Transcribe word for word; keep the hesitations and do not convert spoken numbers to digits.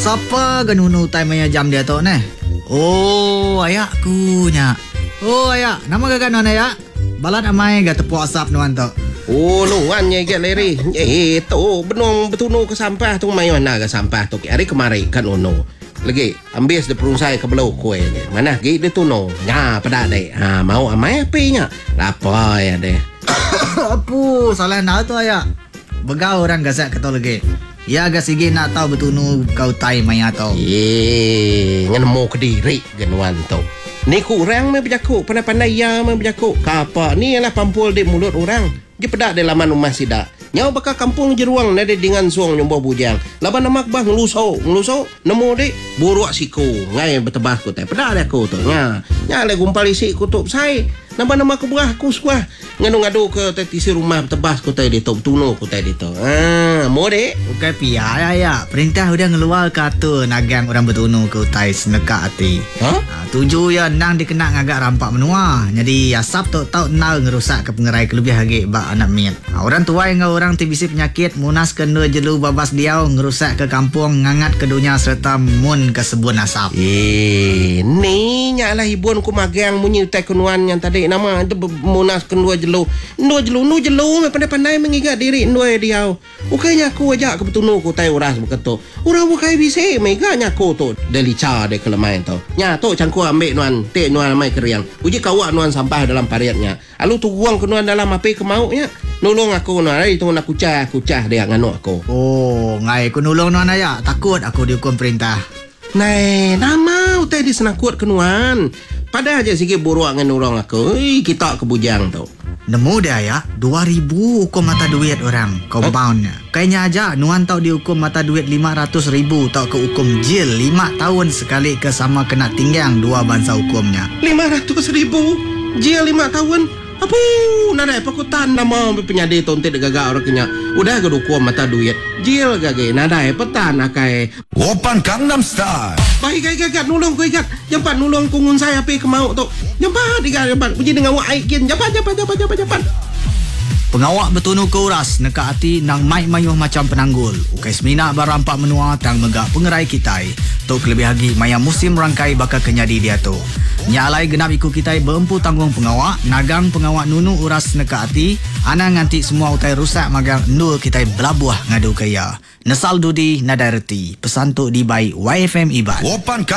Siapa ganunu time maya jam dia tu ne? Oh, ayakku nya. Oh, ayak. Nama gagan non ayak? Balat amai ga tepuk asap nuan tu. Oh, nuan nya get leri. Eh, tu benong betunu ke sampah tu mai mana ke sampah tu. Hari kemari kan ono. Lagi ambil de perungsai ke belau kue ni. Mana gi de tuno. Nya pada dek. Ha, mau amai api nya. Apa ya deh. Apu, salah nak tu ayak. Begau orang gasak kata lagi. Ya agak sige nak tahu betunu kau tai maya tau. Eh, ngan mau ke diri genuan tu. Ni kurang me berjakuk, pandai-pandai ya me berjakuk. Kapa ni ialah pampul di mulut orang. Dia pedak di laman rumah sidak. Nyau bakal kampung jeruang nade dengan suang nyombo bujang. Laban nama bah ngelusau, ngelusau nemu di buruak siku. Ngai betebas ku teh. Pedak dia ku tu. Nya, nya le gumpal isi kutub sai. Nama-nama ke berah ku suah. Ngadu-ngadu ke tetisi rumah betebas ku teh di tu, tunu ku teh di tu. Ah, mau dek. Bukan pia ya ya. Perintah udah ngeluar kata nagang orang betunu ke utai seneka hati. Ha? Ha, tuju ya nang dikena ngagak rampak menua. Jadi asap tu tau nal ngerusak ke pengerai kelebih hagi bak anak miat. Ha, orang tua yang orang tibisi penyakit munas kena jelu babas diau ngerusak ke kampung ngangat ke dunia serta mun ke sebun asap. Eh, ni nyalah ibuan ku magang munyi utai kenuan yang tadi nama itu munas kendua jelu. Ndua jelu, nu jelu me pandai-pandai mengigat diri ndua diau. Ukainya aku ajak ke betunu ku tai uras beketu. Urang bukai bisi meganya ku tu delica de kelemain tu. Nya tu cangku ambil nuan, te nuan mai keriang. Uji kawak nuan sampah dalam pariatnya. Alu tu buang ke nuan dalam api kemaunya. Nolong aku nuan, hari tu nak kucah, kucah dia nganu aku. Oh, ngai ku nulung nuan ayak. Takut aku dihukum perintah. Nai, nama utai di senang kuat kenuan. Pada aja sikit buruak dengan orang aku. Ih, kita ke bujang tu. Nemu dia ya, dua ribu hukum mata duit orang, compoundnya. Kayaknya aja, nuan tau dihukum mata duit lima ratus ribu, tau ke hukum jil lima tahun sekali ke sama kena tinggang dua bangsa hukumnya. lima ratus ribu? Jil lima tahun? Apa? Nada pakutan nama penyadi tonte de gaga orang kenya. Udah ke hukum mata duit. Jil gage nada petan akai. Open Gangnam Style. Baik gage gagat nulung ku ikat. Jampat nulung kungun saya api kemau tu. Jampat digat jampat. Puji dengan wak aikin. Jampat jampat jampat jampat jampat. Pengawak betunu ke uras neka hati nang mai mayuh macam penanggul. Ukai semina barampak menua tang megak pengerai kitai. Tok lebih lagi maya musim rangkai bakal kenyadi dia tu. Nyalai genap ikut kitai berempu tanggung pengawak, nagang pengawak nunu uras neka hati, ana nganti semua utai rusak magang nul kitai belabuah ngadu kaya. Nesal dudi nadai reti. Pesan tu di by Y F M Iban. Open